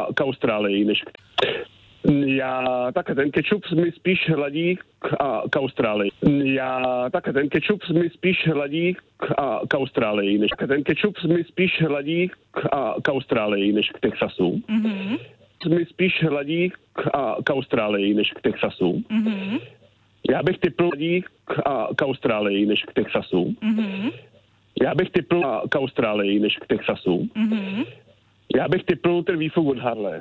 k Austrálii, než ten kečup mi spíš hladí k Austrálii. Ten kečup mi spíš hladí k Austrálii, než ten kečup mi spíš hladí k Austrálii, než k Texasu. Mm-hmm. Mi spíš hladí k Austrálii, než k Texasu. Mm-hmm. Já bych typl hladí k Austrálii, než k Texasu. Mm-hmm. Já bych typl k Austrálii, než k Texasu. Mm-hmm. Já bych typl ten výfuk od Harley.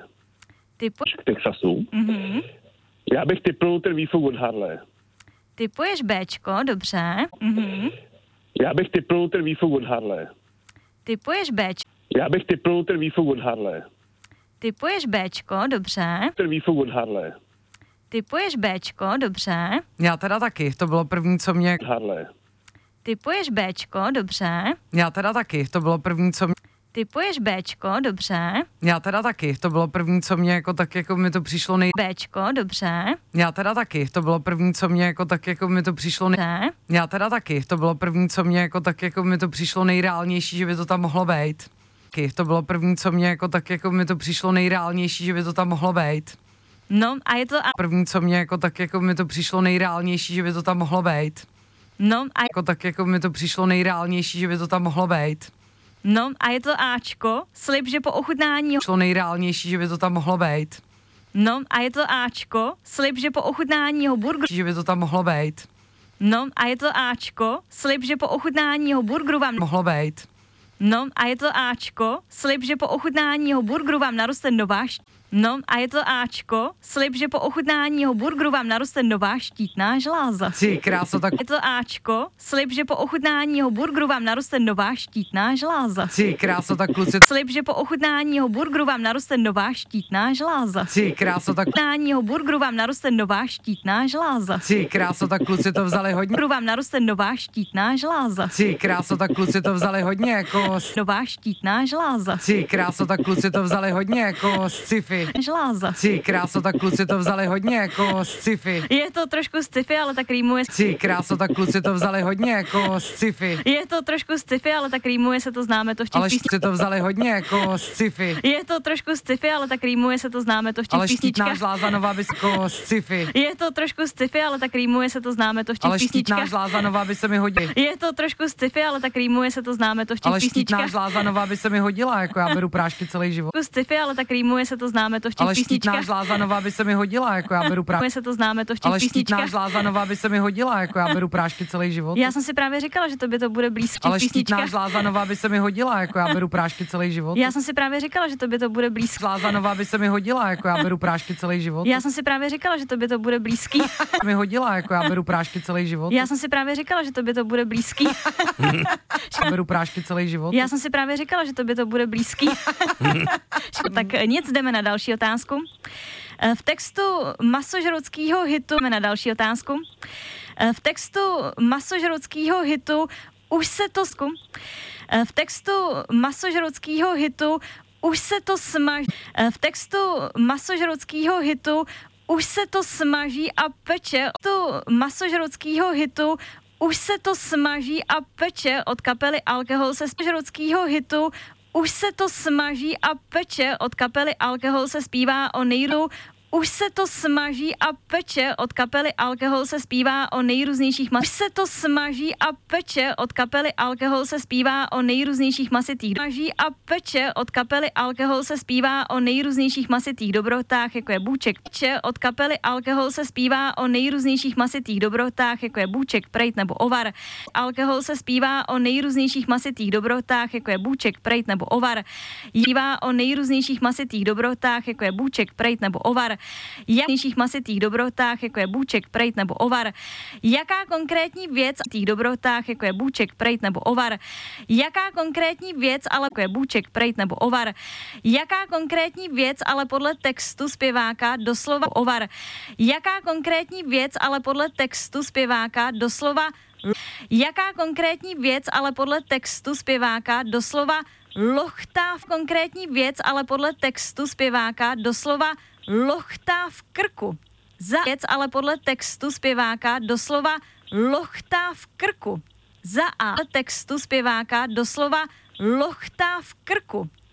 K Texasu. Mm-hmm. Já bych typl ten výfuk od Harley. Typuješ Bčko, dobře. Mm-hmm. Já bych typl ten výfuk od Harley. Typuješ Bčko. Já bych typl ten výfuk od Harley. Typuješ Bčko, dobře. Ten výfuk od Harley. Typuješ Bčko, dobře. Já teda taky, to bylo první, co mě... Harley. Typuješ Bčko, dobře. Já teda taky, to bylo první, co mě... Typuješ Bčko, dobře. Já teda taky, to bylo první, co mě jako tak jako mi to přišlo Bčko, dobře. Já teda taky, to bylo první, co mě jako tak jako mi to přišlo Já teda taky, to bylo první, co mě jako tak jako mi to přišlo nejreálnější, že by to tam mohlo být. To bylo první, co mě jako tak jako mi to přišlo nejreálnější, že by to tam mohlo být. No a je to... První, co mě jako tak jako mi to přišlo nejreálnější, že by to tam mohlo být. No a... Jako tak jako mi to přišlo nejreálnější, že by to tam mohlo být. No a je to Ačko, slib, že po ochutnání... Šlo nejreálnější, že by to tam mohlo být. No a je to Ačko, slib, že po ochutnání burgeru... Že by to tam mohlo být. No a je to Ačko, slib, že po ochutnání burgeru vám... Mohlo být. No a je to Ačko, slib, že po ochutnání burgeru vám naroste nová... No a je to Ačko, slib, že po ochutnání burgeru vám naroste nová štítná žláza. Ty kráso, tak... Je to Ačko, slib, že po ochutnání burgeru vám naroste nová štítná žláza. Ty kráso, tak kluci... Slib, že po ochutnání burgeru vám naroste nová štítná žláza. Ty kráso, tak... Ochutnání burgeru vám naroste nová štítná žláza. Ty kráso, tak kluci to vzali hodně... Vám naroste nová štítná žláza. Ty kráso, tak kluci to vzali hodně jako... Nová štítná žláza. Ty kráso, tak kluci to vzali hodně jako sci-fi. Žláza. Ty kráso, tak kluci to vzali hodně jako sci-fi. Je to trošku sci-fi, ale tak rýmuje. Ty kráso, tak kluci to vzali hodně jako sci-fi. Je to trošku sci-fi, ale tak rýmuje se to, známe to v těch písničkách. Ale to vzali hodně jako sci-fi. Je to trošku sci-fi, ale tak rýmuje se to, známe to v těch písničkách. Ale štítná žláza nová by jako sci-fi. Je to trošku sci-fi, ale tak rýmuje se to, známe to v těch písničkách. Ale štítná žláza nová by se mi hodila. Je to trošku sci-fi, ale tak rýmuje se to, známe to v těch ale písničkách. Ale štítná žláza nová by se mi hodila, jako já beru prášky celý život. Sci-fi, ale tak rýmuje se to, známe to v těch ale písničkách. Ale štítná žláza nová by se mi hodila, jako já beru prášky. Se to známe to v těch ale písničkách. Ale štítná žláza nová by se mi hodila, jako já beru prášky celý život. Já jsem si právě říkala, že tobě to bude blízké. Ale štítná žláza nová by se mi hodila, jako já beru prášky celý život. Já jsem si právě říkala, že tobě to bude blízké. Žláza nová by se mi hodila, jako já beru prášky celý život. Já jsem si právě říkala, že tobě to bude blízký. Mi hodila, jako já beru prášky celý život. Já jsem si právě říkala, že tobě to bude blízký. Beru prášky celý život. Já jsem si právě říkala, že tobě to bude blízký. Tak nic, jdeme na další otázku. V textu masožroutského hitu na další otázku. V textu masožroutského hitu už se to v textu masožroutského hitu už se to smaží. V textu masožroutského hitu už se to smaží a peče. V textu masožroutského hitu už se to smaží a peče od kapely Alkohol se masožroutského hitu. Už se to smaží a peče od kapely Alkohol se zpívá o nejru. Už se to smaží a peče od kapely Alkohol se zpívá o nejrůznějších Už se to smaží a peče od kapely Alkohol se zpívá o nejrůznějších masitých. Smaží a peče od kapely Alkohol se zpívá o nejrůznějších masitých dobrotách, jako je bůček. Peče od kapely Alkohol se zpívá o nejrůznějších masitých dobrotách, jako je bůček, prejt nebo ovar. Alkohol se zpívá o nejrůznějších masitých dobrotách, jako je bůček, prejt nebo ovar. Zpívá o nejrůznějších masitých dobrotách, jako je bůček, prejt nebo ovar. Jakých masitých dobrotách, jako je bůček, prejt nebo ovar. Jaká konkrétní věc v těch dobrotách, jako je bůček, prejt nebo ovar. Jaká konkrétní věc, ale jako je bůček, prejt nebo ovar. Jaká konkrétní věc, ale podle textu zpěváka doslova ovar. Jaká konkrétní věc, ale podle textu zpěváka doslova. Jaká konkrétní věc, ale podle textu zpěváka doslova lochtá v konkrétní věc, ale podle textu zpěváka doslova lochtá v krku. Za věc, ale podle textu zpěváka doslova lochtá v krku. Za a textu zpěváka doslova lochtá v krku.